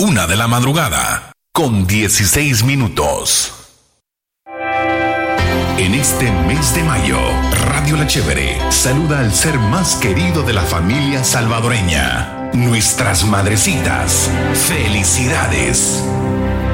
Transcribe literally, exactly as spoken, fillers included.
una de la madrugada, con dieciséis minutos. En este mes de mayo, Radio La Chévere saluda al ser más querido de la familia salvadoreña, nuestras madrecitas. ¡Felicidades!